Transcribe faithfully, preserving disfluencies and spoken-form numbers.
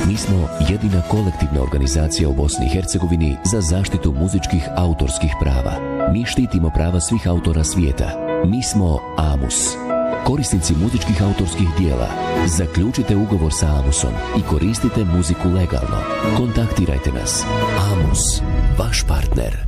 Mi smo jedina kolektivna organizacija u Bosni i Hercegovini za zaštitu muzičkih autorskih prava. Mi štitimo prava svih autora svijeta. Mi smo AMUS. Korisnici muzičkih autorskih dijela, zaključite ugovor sa AMUSom i koristite muziku legalno. Kontaktirajte nas. AMUS, vaš partner.